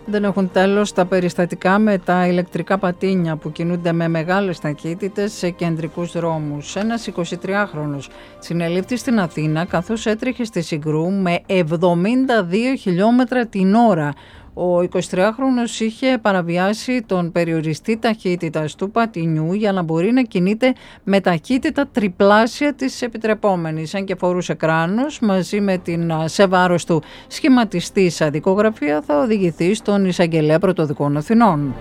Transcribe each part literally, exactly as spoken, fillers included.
Δεν έχουν τέλος τα περιστατικά με τα ηλεκτρικά πατίνια που κινούνται με μεγάλες ταχύτητες σε κεντρικούς δρόμους. Ένας εικοσιτριάχρονος συνελήφθη στην Αθήνα καθώς έτρεχε στη Συγκρού με εβδομήντα δύο χιλιόμετρα την ώρα. Ο εικοσιτριάχρονος είχε παραβιάσει τον περιοριστή ταχύτητας του πατινιού για να μπορεί να κινείται με ταχύτητα τριπλάσια της επιτρεπόμενης. Αν και φορούσε κράνος, μαζί με την σε βάρος του σχηματιστή σε δικογραφία, θα οδηγηθεί στον Εισαγγελέα Πρωτοδικών Αθηνών.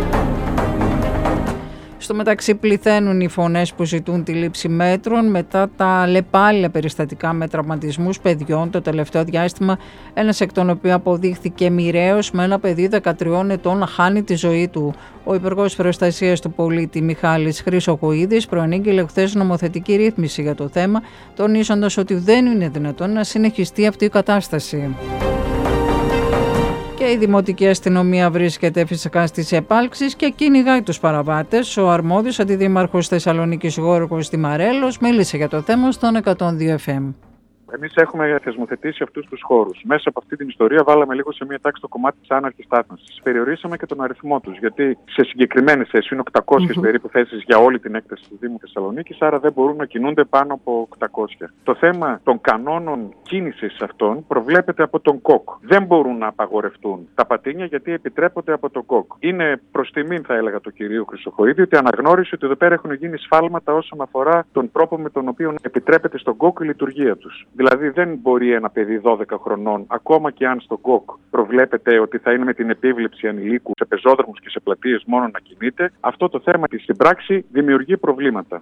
Στο μεταξύ πληθαίνουν οι φωνές που ζητούν τη λήψη μέτρων μετά τα λεπάλια περιστατικά με τραυματισμούς παιδιών το τελευταίο διάστημα, ένας εκ των οποίων αποδείχθηκε μοιραίος με ένα παιδί δεκατριών ετών να χάνει τη ζωή του. Ο Υπουργός Προστασίας του Πολίτη Μιχάλης Χρυσοχοΐδης προανήγγειλε χθες νομοθετική ρύθμιση για το θέμα, τονίζοντας ότι δεν είναι δυνατόν να συνεχιστεί αυτή η κατάσταση. Και η Δημοτική Αστυνομία βρίσκεται φυσικά στις επάλξεις και κυνηγάει τους παραβάτες. Ο αρμόδιος αντιδήμαρχος Θεσσαλονίκης Γόρκος Δημαρέλος μίλησε για το θέμα στον εκατόν δύο εφ εμ. Εμείς έχουμε θεσμοθετήσει αυτούς τους χώρους. Μέσα από αυτή την ιστορία βάλαμε λίγο σε μια τάξη το κομμάτι της άναρχης στάθμευσης. Περιορίσαμε και τον αριθμό τους, γιατί σε συγκεκριμένες θέσεις είναι οκτακόσιες mm-hmm. περίπου θέσεις για όλη την έκταση του Δήμου Θεσσαλονίκης, άρα δεν μπορούν να κινούνται πάνω από οκτακόσια. Το θέμα των κανόνων κίνησης αυτών προβλέπεται από τον ΚΟΚ. Δεν μπορούν να απαγορευτούν τα πατίνια γιατί επιτρέπονται από τον ΚΟΚ. Είναι προς τιμήν, θα έλεγα, του κυρίου Χρυσοχοΐδη ότι αναγνώρισε ότι εδώ πέρα έχουν γίνει σφάλματα όσον αφορά τον τρόπο με τον οποίο επιτρέπεται στον ΚΟΚ η λειτουργία τους. Δηλαδή δεν μπορεί ένα παιδί δώδεκα χρονών, ακόμα και αν στο ΚΟΚ προβλέπεται ότι θα είναι με την επίβλεψη ανηλίκου σε πεζόδρομους και σε πλατείες μόνο να κινείται, αυτό το θέμα στην πράξη δημιουργεί προβλήματα.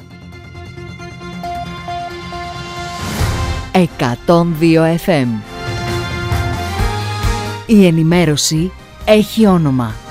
εκατόν δύο εφ εμ. Η ενημέρωση έχει όνομα.